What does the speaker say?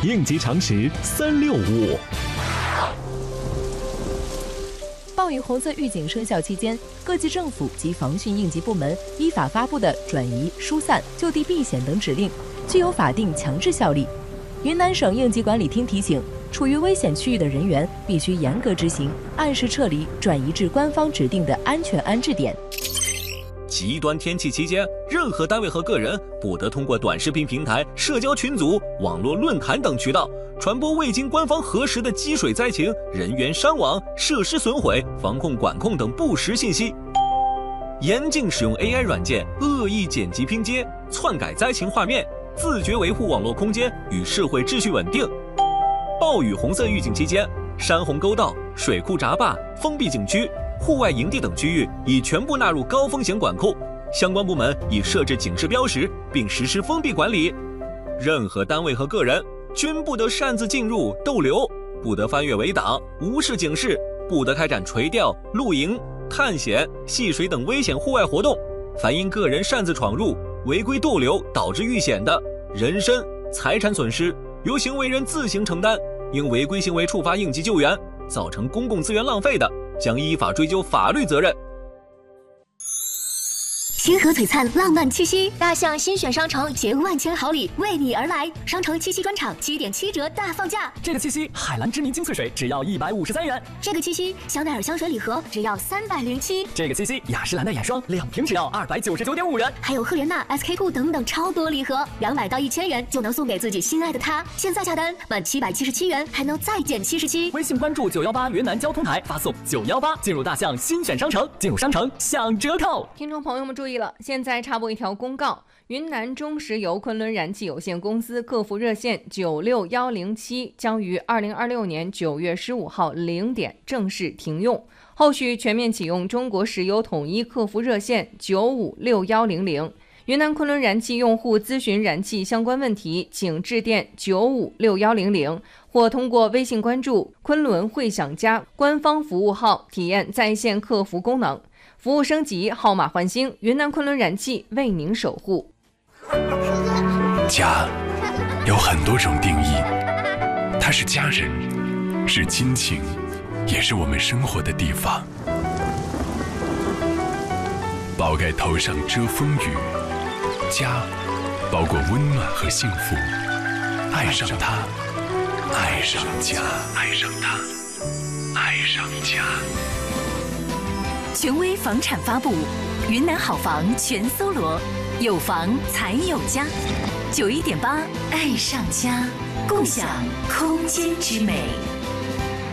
应急常识365。 暴雨红色预警生效期间，各级政府及防汛应急部门依法发布的转移、疏散、就地避险等指令，具有法定强制效力。云南省应急管理厅提醒，处于危险区域的人员必须严格执行，按时撤离，转移至官方指定的安全安置点。 极端天气期间，任何单位和个人不得通过短视频平台、社交群组、网络论坛等渠道传播未经官方核实的积水灾情、人员伤亡、设施损毁、防控管控等不实信息。严禁使用 AI 软件恶意剪辑拼接、篡改灾情画面，自觉维护网络空间与社会秩序稳定。暴雨红色预警期间，山洪沟道、水库闸坝、封闭景区、户外营地等区域已全部纳入高风险管控，相关部门已设置警示标识，并实施封闭管理。任何单位和个人均不得擅自进入逗留，不得翻越围挡、无视警示，不得开展垂钓、露营、探险、戏水等危险户外活动。凡因个人擅自闯入、违规逗留导致遇险的，人身、财产损失由行为人自行承担；因违规行为触发应急救援，造成公共资源浪费的，将依法追究法律责任。 星河璀璨浪漫七夕，大象新选商城携万千好礼为你而来。商城七夕专场7.7折大放价， 这个七夕海蓝之谜精粹水只要153元， 这个七夕香奈儿香水礼盒只要307， 这个七夕雅诗兰黛眼霜2瓶只要299.5元， 还有赫莲娜、SK-2等等超多礼盒，200到1000元就能送给自己心爱的他。现在下单满777元还能再减77。 微信关注918云南交通台，发送918进入大象新选商城，进入商城享折扣。 听众朋友们注意了，现在插播一条公告：云南中石油昆仑燃气有限公司客服热线96107将于2026年9月15号0点正式停用，后续全面启用中国石油统一客服热线956100。云南昆仑燃气用户咨询燃气相关问题，请致电956100，或通过微信关注昆仑汇享家官方服务号体验在线客服功能。服务升级，号码换新，云南昆仑燃气为您守护。 家有很多种定义，它是家人，是亲情，也是我们生活的地方。宝盖头上遮风雨，家包裹温暖和幸福。爱上它，爱上家，爱上它，爱上家。 权威房产发布，云南好房全搜罗，有房才有家。91.8，爱上家，共享空间之美。